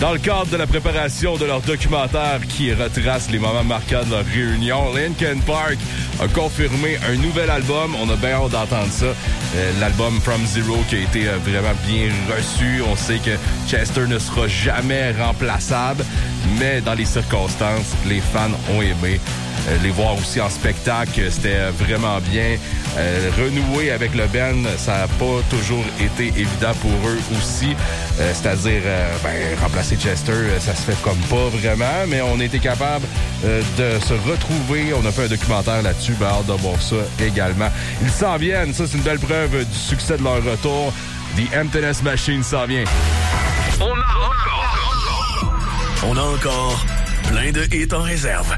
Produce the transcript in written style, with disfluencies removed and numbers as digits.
Dans le cadre de la préparation de leur documentaire qui retrace les moments marquants de leur réunion, Linkin Park a confirmé un nouvel album. On a bien hâte d'entendre ça. L'album From Zero qui a été vraiment bien reçu. On sait que Chester ne sera jamais remplaçable, mais dans les circonstances, les fans ont aimé. Les voir aussi en spectacle, c'était vraiment bien. Renouer avec le band, ça n'a pas toujours été évident pour eux aussi. C'est-à-dire, remplacer Chester, ça se fait comme pas vraiment, mais on a été capable de se retrouver. On a fait un documentaire là-dessus, hâte de voir ça également. Ils s'en viennent, ça c'est une belle preuve du succès de leur retour. The Emptiness Machine s'en vient. On a encore plein de hits en réserve.